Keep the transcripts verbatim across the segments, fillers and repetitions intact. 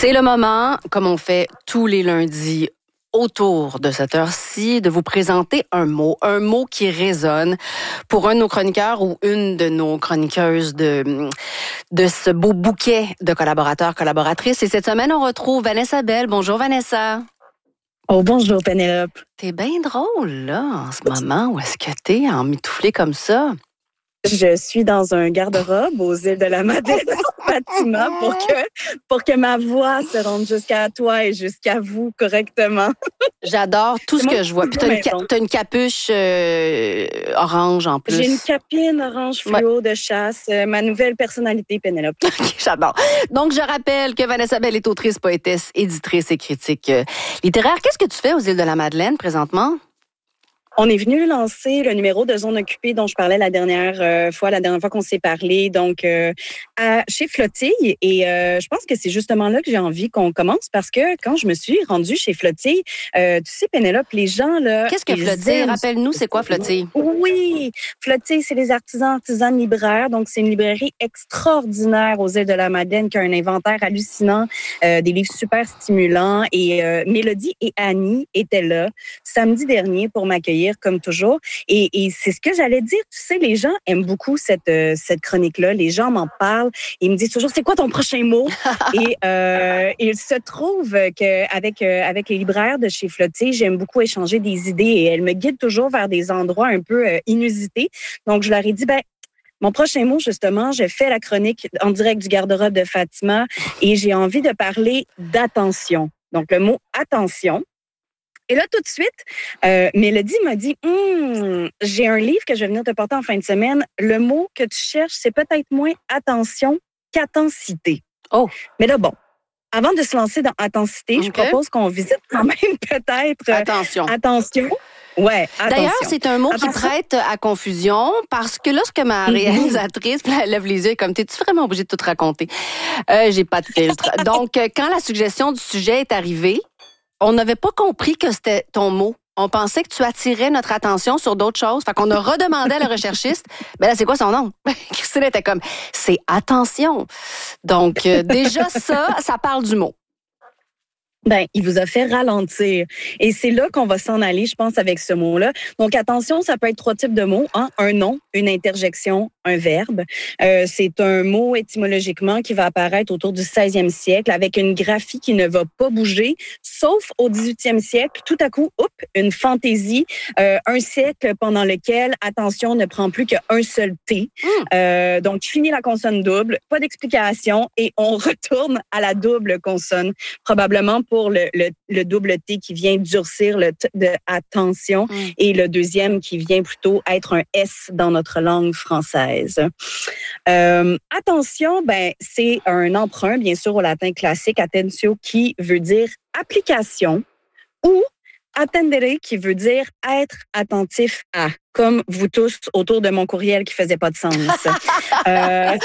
C'est le moment, comme on fait tous les lundis, autour de cette heure-ci, de vous présenter un mot, un mot qui résonne pour un de nos chroniqueurs ou une de nos chroniqueuses de, de ce beau bouquet de collaborateurs, collaboratrices. Et cette semaine, on retrouve Vanessa Bell. Bonjour, Vanessa. Oh, bonjour, Pénélope. T'es bien drôle, là, en ce moment. Où est-ce que t'es, emmitouflée comme ça? Je suis dans un garde-robe aux îles de la Madeleine, Fatima, pour que, pour que ma voix se rende jusqu'à toi et jusqu'à vous correctement. J'adore tout ce que je vois. Puis t'as une, ca- t'as une capuche euh, orange en plus. J'ai une capine orange fluo ouais. de chasse, euh, ma nouvelle personnalité, Pénélope. Okay, j'adore. Donc, je rappelle que Vanessa Bell est autrice, poétesse, éditrice et critique euh, littéraire. Qu'est-ce que tu fais aux îles de la Madeleine présentement? On est venu lancer le numéro de Zone Occupée dont je parlais la dernière euh, fois, la dernière fois qu'on s'est parlé, donc euh, à, chez Flottille. Et euh, je pense que c'est justement là que j'ai envie qu'on commence parce que quand je me suis rendue chez Flottille, euh, tu sais, Pénélope, les gens là... Qu'est-ce que Flottille? Aiment... Rappelle-nous, c'est quoi Flottille? Oui! Flottille, c'est les artisans, artisanes libraires. Donc, c'est une librairie extraordinaire aux îles de la Madeleine qui a un inventaire hallucinant, euh, des livres super stimulants. Et euh, Mélodie et Annie étaient là samedi dernier pour m'accueillir comme toujours. Et, et c'est ce que j'allais dire. Tu sais, les gens aiment beaucoup cette, euh, cette chronique-là. Les gens m'en parlent. Ils me disent toujours, c'est quoi ton prochain mot? et euh, il se trouve qu'avec euh, avec les libraires de chez Flottille, j'aime beaucoup échanger des idées et elles me guident toujours vers des endroits un peu euh, inusités. Donc, je leur ai dit, ben, mon prochain mot, justement, je fais la chronique en direct du garde-robe de Fatima et j'ai envie de parler d'attention. Donc, le mot attention. Et là, tout de suite, euh, Mélodie m'a dit hm, « J'ai un livre que je vais venir te porter en fin de semaine. Le mot que tu cherches, c'est peut-être moins attention qu'attensité. » Oh. Mais là, bon, avant de se lancer dans attensité, okay. je propose qu'on visite quand même peut-être... Attention. Euh, attention. Ouais, attention. D'ailleurs, c'est un mot attention. Qui prête à confusion parce que lorsque ma réalisatrice mm-hmm. elle lève les yeux comme t'es-tu vraiment obligée de tout raconter? Euh, j'ai pas de filtre. Donc, quand la suggestion du sujet est arrivée, on n'avait pas compris que c'était ton mot. On pensait que tu attirais notre attention sur d'autres choses. Fait qu'on a redemandé à la recherchiste, ben là, c'est quoi son nom? Christine était comme, c'est attention. Donc, euh, déjà ça, ça parle du mot. Ben, il vous a fait ralentir. Et c'est là qu'on va s'en aller, je pense, avec ce mot-là. Donc, attention, ça peut être trois types de mots. Hein? Un nom, une interjection, un verbe. Euh, c'est un mot étymologiquement qui va apparaître autour du seizième siècle avec une graphie qui ne va pas bouger, sauf au dix-huitième siècle. Tout à coup, hop, une fantaisie. Euh, un siècle pendant lequel, attention, ne prend plus qu'un seul T. Mm. Euh, donc, fini la consonne double, pas d'explication et on retourne à la double consonne, probablement pour Pour le, le, le double T qui vient durcir le T de attention mm. et le deuxième qui vient plutôt être un S dans notre langue française. Euh, attention, ben, c'est un emprunt, bien sûr, au latin classique, attentio, qui veut dire application ou attendere, qui veut dire être attentif à, comme vous tous autour de mon courriel qui faisait pas de sens. euh,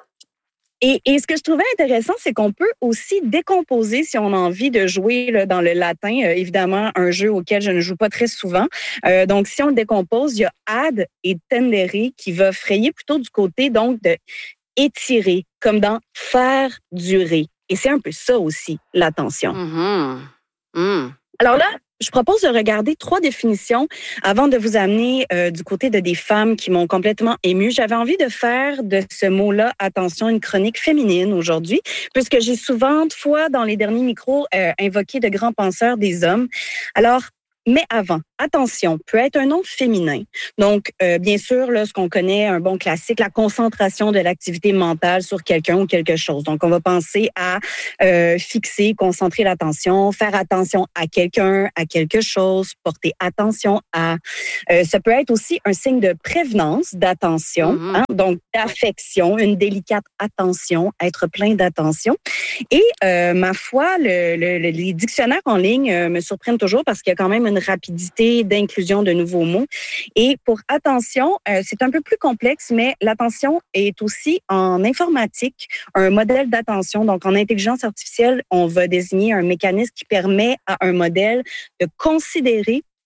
Et, et ce que je trouvais intéressant, c'est qu'on peut aussi décomposer si on a envie de jouer là, dans le latin. Euh, évidemment, un jeu auquel je ne joue pas très souvent. Euh, donc, si on le décompose, il y a ad et tendere qui va frayer plutôt du côté donc de étirer, comme dans faire durer. Et c'est un peu ça aussi, l'attention. Mm-hmm. Mm. Alors là, je propose de regarder trois définitions avant de vous amener euh, du côté de des femmes qui m'ont complètement émue. J'avais envie de faire de ce mot-là, attention, une chronique féminine aujourd'hui, puisque j'ai souvent de fois dans les derniers micros euh, invoqué de grands penseurs des hommes. Alors, mais avant, attention, peut être un nom féminin. Donc, euh, bien sûr, là, ce qu'on connaît, un bon classique, la concentration de l'activité mentale sur quelqu'un ou quelque chose. Donc, on va penser à euh, fixer, concentrer l'attention, faire attention à quelqu'un, à quelque chose, porter attention à. Euh, ça peut être aussi un signe de prévenance, d'attention, mm-hmm. hein, donc d'affection, une délicate attention, être plein d'attention. Et euh, ma foi, le, le, les dictionnaires en ligne euh, me surprennent toujours parce qu'il y a quand même une rapidité d'inclusion de nouveaux mots. Et pour attention, euh, c'est un peu plus complexe, mais l'attention est aussi en informatique un modèle d'attention. Donc, en intelligence artificielle, on va désigner un mécanisme qui permet à un modèle de considérer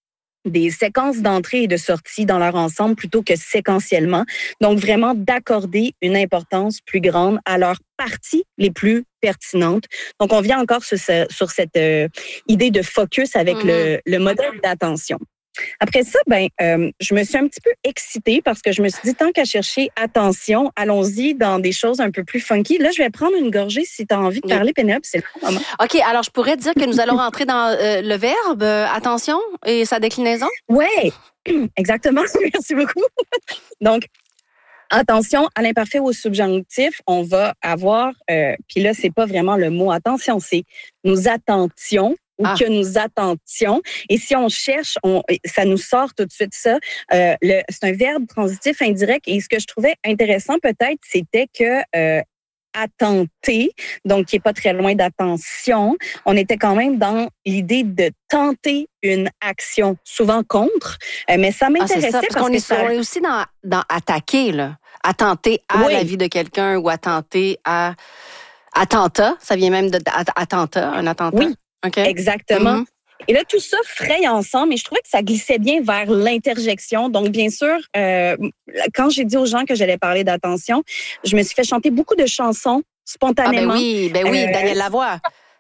des séquences d'entrée et de sortie dans leur ensemble plutôt que séquentiellement. Donc, vraiment d'accorder une importance plus grande à leurs parties les plus pertinentes. Donc, on vient encore sur, ce, sur cette euh, idée de focus avec mmh. le, le modèle d'attention. Après ça, ben, euh, je me suis un petit peu excitée parce que je me suis dit, tant qu'à chercher attention, allons-y dans des choses un peu plus funky. Là, je vais prendre une gorgée si tu as envie de parler, Pénélope, c'est le moment. OK, alors je pourrais dire que nous allons rentrer dans euh, le verbe euh, attention et sa déclinaison? Oui, exactement. Merci beaucoup. Donc, attention, à l'imparfait ou au subjonctif, on va avoir, euh, puis là, c'est pas vraiment le mot attention, c'est nous attentions ou ah. que nous attentions. Et si on cherche, on, ça nous sort tout de suite ça. Euh, le, c'est un verbe transitif indirect. Et ce que je trouvais intéressant peut-être, c'était que euh, attenter, donc qui est pas très loin d'attention, on était quand même dans l'idée de tenter une action, souvent contre, euh, mais ça m'intéressait ah, ça, parce, parce qu'on que est, ça... on est aussi dans, dans attaquer, là. Attenter à oui. la vie de quelqu'un ou attenter à attentat, ça vient même de attentat, un attentat. Oui. Okay. Exactement. Mm-hmm. Et là, tout ça fraye ensemble et je trouvais que ça glissait bien vers l'interjection. Donc, bien sûr, euh, quand j'ai dit aux gens que j'allais parler d'attention, je me suis fait chanter beaucoup de chansons spontanément. Ah ben oui, ben oui, euh, Daniel Lavoie.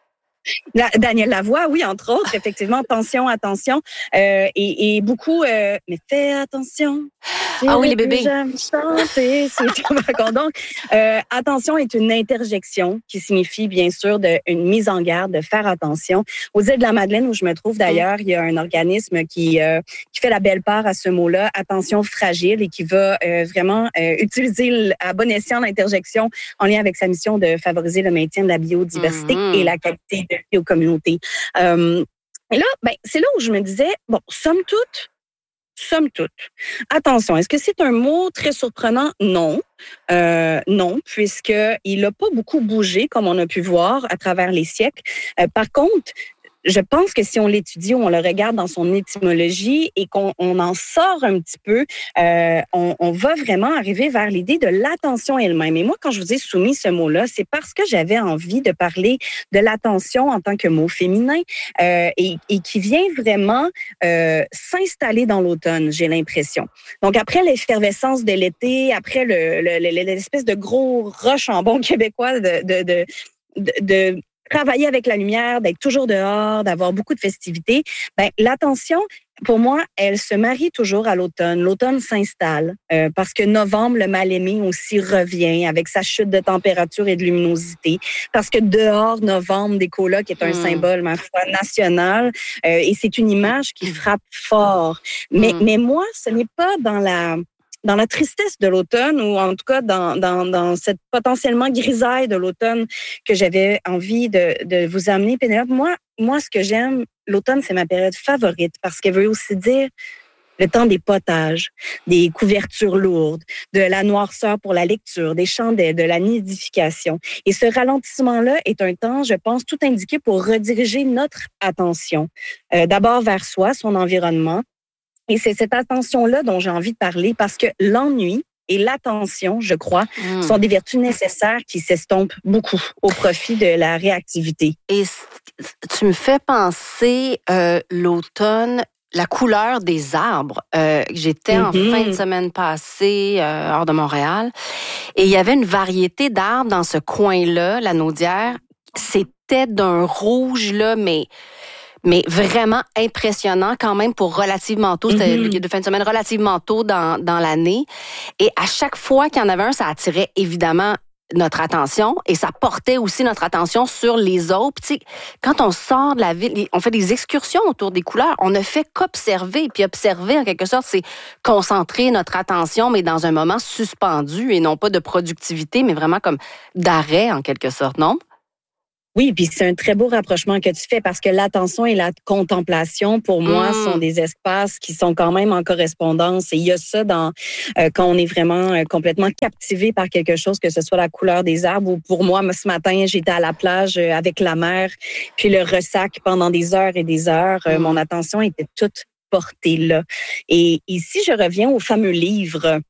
La, Daniel Lavoie, oui, entre autres, effectivement, attention, attention. Euh, et, et beaucoup, euh, mais fais attention. Ah oui, les bébés. Chanter, c'est donc, euh, attention est une interjection qui signifie, bien sûr, de, une mise en garde, de faire attention. Aux îles de la Madeleine, où je me trouve d'ailleurs, il y a un organisme qui, euh, qui fait la belle part à ce mot-là, attention fragile, et qui va euh, vraiment euh, utiliser à bon escient l'interjection en lien avec sa mission de favoriser le maintien de la biodiversité mm-hmm. et la qualité de vie aux communautés. Euh, et là, ben, c'est là où je me disais, bon, somme toute, Somme toute. Attention, est-ce que c'est un mot très surprenant? Non. Euh, non, puisqu'il n'a pas beaucoup bougé, comme on a pu voir à travers les siècles. Euh, par contre, je pense que si on l'étudie ou on le regarde dans son étymologie et qu'on on en sort un petit peu, euh, on, on va vraiment arriver vers l'idée de l'attention elle-même. Et moi, quand je vous ai soumis ce mot-là, c'est parce que j'avais envie de parler de l'attention en tant que mot féminin euh, et, et qui vient vraiment euh, s'installer dans l'automne, j'ai l'impression. Donc, après l'effervescence de l'été, après le, le, l'espèce de gros rush en bon québécois de... de, de, de, de travailler avec la lumière, d'être toujours dehors, d'avoir beaucoup de festivités, ben l'attention, pour moi, elle se marie toujours à l'automne. L'automne s'installe euh, parce que novembre, le mal-aimé aussi revient avec sa chute de température et de luminosité. Parce que dehors, novembre, des colocs est un mmh. symbole, ma foi, national. Euh, et c'est une image qui frappe fort. Mais, mmh. mais moi, ce n'est pas dans la... dans la tristesse de l'automne ou en tout cas dans, dans, dans cette potentiellement grisaille de l'automne que j'avais envie de, de vous amener, Pénélope. Moi, moi, ce que j'aime, l'automne, c'est ma période favorite parce qu'elle veut aussi dire le temps des potages, des couvertures lourdes, de la noirceur pour la lecture, des chandelles, de la nidification. Et ce ralentissement-là est un temps, je pense, tout indiqué pour rediriger notre attention. Euh, d'abord vers soi, son environnement. Et c'est cette attention-là dont j'ai envie de parler parce que l'ennui et l'attention, je crois, mmh. sont des vertus nécessaires qui s'estompent beaucoup au profit de la réactivité. Et tu me fais penser euh, l'automne, la couleur des arbres. Euh, j'étais mm-hmm. en fin de semaine passée euh, hors de Montréal et il y avait une variété d'arbres dans ce coin-là, la Naudière. C'était d'un rouge, là, mais... mais vraiment impressionnant quand même pour relativement tôt. C'était mm-hmm. de fin de semaine relativement tôt dans, dans l'année. Et à chaque fois qu'il y en avait un, ça attirait évidemment notre attention et ça portait aussi notre attention sur les autres. Puis, quand on sort de la ville, on fait des excursions autour des couleurs, on ne fait qu'observer. Puis observer, en quelque sorte, c'est concentrer notre attention, mais dans un moment suspendu et non pas de productivité, mais vraiment comme d'arrêt, en quelque sorte, non? Oui, puis c'est un très beau rapprochement que tu fais parce que l'attention et la contemplation, pour moi, mmh. sont des espaces qui sont quand même en correspondance. Et il y a ça dans euh, quand on est vraiment euh, complètement captivé par quelque chose, que ce soit la couleur des arbres ou pour moi, ce matin, j'étais à la plage euh, avec la mer, puis le ressac pendant des heures et des heures. Euh, mmh. Mon attention était toute portée là. Et ici, je reviens au fameux livre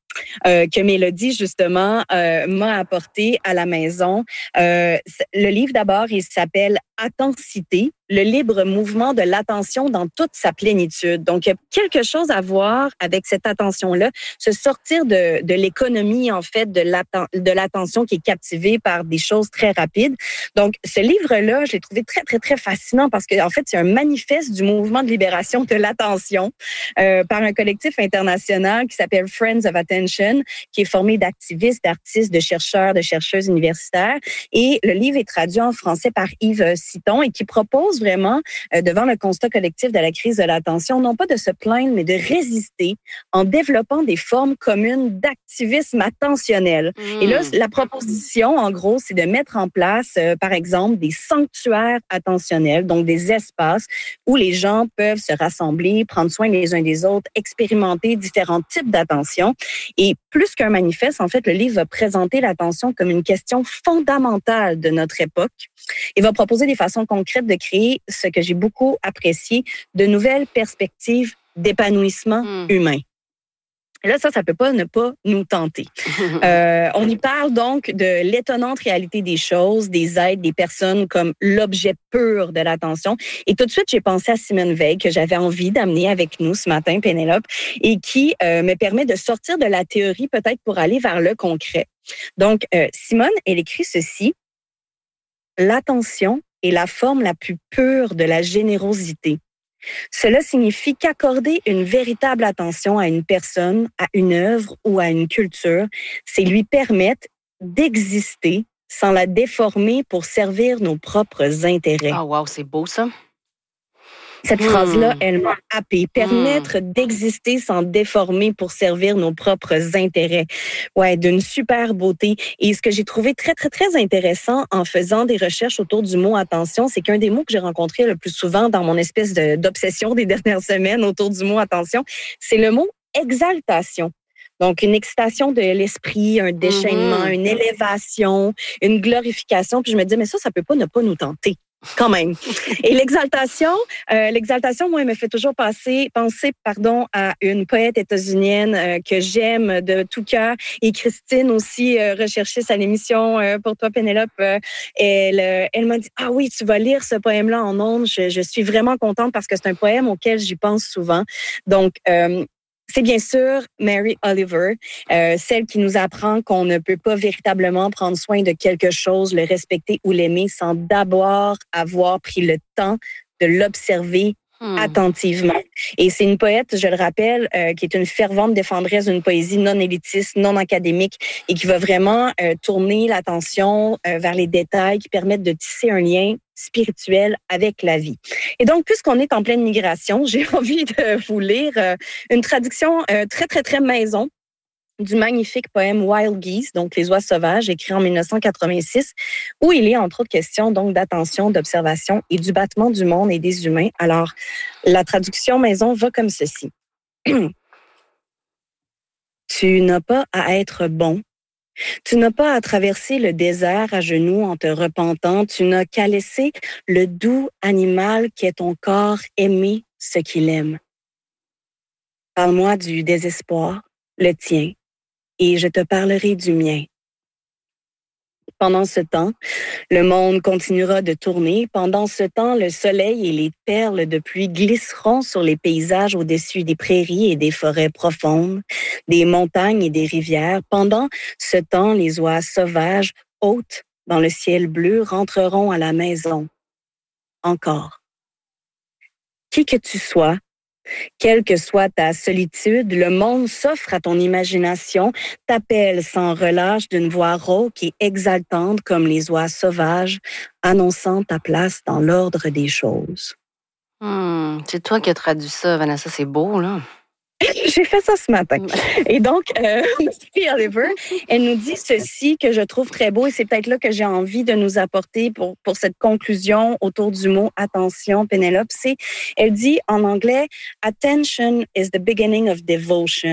euh, que Mélodie, justement, euh, m'a apporté à la maison. Euh, le livre, d'abord, il s'appelle « Attentité ». Le libre mouvement de l'attention dans toute sa plénitude. Donc, il y a quelque chose à voir avec cette attention-là, se sortir de, de l'économie, en fait, de, l'atten- de l'attention qui est captivée par des choses très rapides. Donc, ce livre-là, je l'ai trouvé très, très, très fascinant parce que, en fait, c'est un manifeste du mouvement de libération de l'attention euh, par un collectif international qui s'appelle Friends of Attention, qui est formé d'activistes, d'artistes, de chercheurs, de chercheuses universitaires. Et le livre est traduit en français par Yves Citon et qui propose vraiment, euh, devant le constat collectif de la crise de l'attention, non pas de se plaindre, mais de résister en développant des formes communes d'activisme attentionnel. Mmh. Et là, la proposition, en gros, c'est de mettre en place, euh, par exemple, des sanctuaires attentionnels, donc des espaces où les gens peuvent se rassembler, prendre soin les uns des autres, expérimenter différents types d'attention. Et plus qu'un manifeste, en fait, le livre va présenter l'attention comme une question fondamentale de notre époque. Il va proposer des façons concrètes de créer ce que j'ai beaucoup apprécié, de nouvelles perspectives d'épanouissement mmh. humain. Et là, ça, ça peut pas ne pas nous tenter. Euh, on y parle donc de l'étonnante réalité des choses, des êtres, des personnes comme l'objet pur de l'attention. Et tout de suite, j'ai pensé à Simone Veil, que j'avais envie d'amener avec nous ce matin, Pénélope, et qui euh, me permet de sortir de la théorie peut-être pour aller vers le concret. Donc, euh, Simone, elle écrit ceci. L'attention est la forme la plus pure de la générosité. Cela signifie qu'accorder une véritable attention à une personne, à une œuvre ou à une culture, c'est lui permettre d'exister sans la déformer pour servir nos propres intérêts. Ah, wow, c'est beau ça. Cette mmh. phrase-là, elle m'a happée. Permettre mmh. d'exister sans déformer pour servir nos propres intérêts. Ouais, d'une super beauté. Et ce que j'ai trouvé très, très, très intéressant en faisant des recherches autour du mot attention, c'est qu'un des mots que j'ai rencontré le plus souvent dans mon espèce de, d'obsession des dernières semaines autour du mot attention, c'est le mot exaltation. Donc, une excitation de l'esprit, un déchaînement, mmh. une élévation, une glorification. Puis je me dis, mais ça, ça peut pas ne pas nous tenter. Quand même. Et l'exaltation, euh, l'exaltation, moi, elle me fait toujours passer, penser, pardon, à une poète états-unienne euh, que j'aime de tout cœur. Et Christine aussi, euh, recherchiste à l'émission euh, pour toi, Pénélope, euh, elle, euh, elle m'a dit, ah oui, tu vas lire ce poème-là en ondes. Je, je suis vraiment contente parce que c'est un poème auquel j'y pense souvent. Donc, euh, c'est bien sûr Mary Oliver, euh, celle qui nous apprend qu'on ne peut pas véritablement prendre soin de quelque chose, le respecter ou l'aimer sans d'abord avoir pris le temps de l'observer hmm. attentivement. Et c'est une poète, je le rappelle, euh, qui est une fervente défendresse d'une poésie non élitiste, non académique et qui va vraiment euh, tourner l'attention euh, vers les détails qui permettent de tisser un lien spirituel avec la vie. Et donc, puisqu'on est en pleine migration, j'ai envie de vous lire euh, une traduction euh, très, très, très maison du magnifique poème Wild Geese, donc Les oies sauvages, écrit en dix-neuf cent quatre-vingt-six, où il est entre autres question donc d'attention, d'observation et du battement du monde et des humains. Alors, la traduction maison va comme ceci. Tu n'as pas à être bon. Tu n'as pas à traverser le désert à genoux en te repentant. Tu n'as qu'à laisser le doux animal qui est ton corps aimer ce qu'il aime. Parle-moi du désespoir, le tien, et je te parlerai du mien. Pendant ce temps, le monde continuera de tourner. Pendant ce temps, le soleil et les perles de pluie glisseront sur les paysages au-dessus des prairies et des forêts profondes, des montagnes et des rivières. Pendant ce temps, les oies sauvages, hautes dans le ciel bleu, rentreront à la maison. Encore. Qui que tu sois, quelle que soit ta solitude, le monde s'offre à ton imagination, t'appelle sans relâche d'une voix rauque et exaltante comme les oies sauvages, annonçant ta place dans l'ordre des choses. Hmm, c'est toi qui as traduit ça, Vanessa, c'est beau, là. J'ai fait ça ce matin. Et donc, euh, Mary Oliver, elle nous dit ceci que je trouve très beau et c'est peut-être là que j'ai envie de nous apporter pour, pour cette conclusion autour du mot attention, Pénélope. C'est, elle dit en anglais, attention is the beginning of devotion.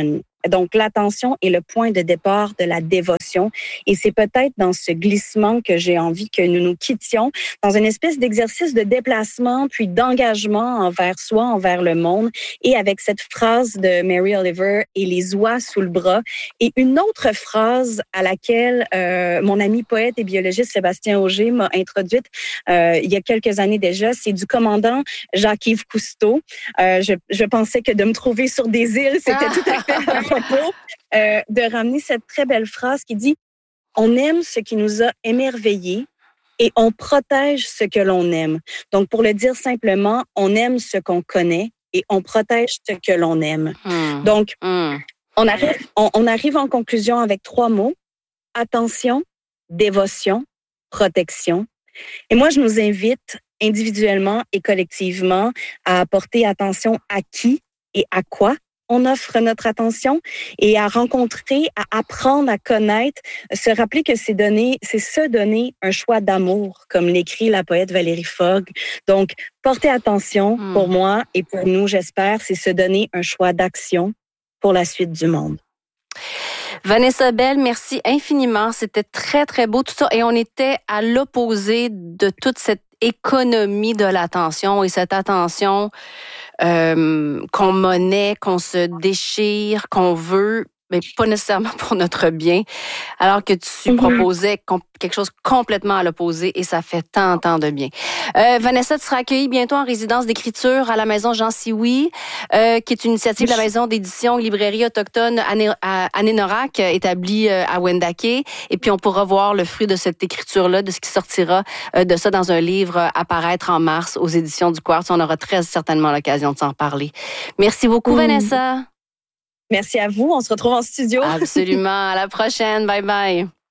Donc, l'attention est le point de départ de la dévotion. Et c'est peut-être dans ce glissement que j'ai envie que nous nous quittions, dans une espèce d'exercice de déplacement, puis d'engagement envers soi, envers le monde. Et avec cette phrase de Mary Oliver, « et les oies sous le bras ». Et une autre phrase à laquelle euh, mon ami poète et biologiste Sébastien Auger m'a introduite euh, il y a quelques années déjà, c'est du commandant Jacques-Yves Cousteau. Euh, je, je pensais que de me trouver sur des îles, c'était tout à fait un propos. Euh, de ramener cette très belle phrase qui dit « On aime ce qui nous a émerveillés et on protège ce que l'on aime ». Donc, pour le dire simplement, on aime ce qu'on connaît et on protège ce que l'on aime. Mmh. Donc, mmh. on, arrive, on, on arrive en conclusion avec trois mots. Attention, dévotion, protection. Et moi, je nous invite individuellement et collectivement à porter attention à qui et à quoi on offre notre attention et à rencontrer, à apprendre à connaître, se rappeler que c'est donner, c'est se donner un choix d'amour, comme l'écrit la poète Valérie Fogg. Donc, porter attention mmh. pour moi et pour nous, j'espère, c'est se donner un choix d'action pour la suite du monde. Vanessa Bell, merci infiniment. C'était très, très beau tout ça. Et on était à l'opposé de toute cette économie de l'attention et cette attention euh, qu'on monnaie, qu'on se déchire, qu'on veut, mais pas nécessairement pour notre bien, alors que tu mm-hmm. proposais quelque chose complètement à l'opposé et ça fait tant, tant de bien. Euh, Vanessa, tu seras accueillie bientôt en résidence d'écriture à la maison Jean Sioui, euh, qui est une initiative de la maison d'édition et librairie autochtone Anénorak, établie à Wendake. Et puis, on pourra voir le fruit de cette écriture-là, de ce qui sortira de ça dans un livre à paraître en mars aux éditions du Quartz. On aura très certainement l'occasion de s'en parler. Merci beaucoup, mmh. Vanessa. Merci à vous. On se retrouve en studio. Absolument. À la prochaine. Bye bye.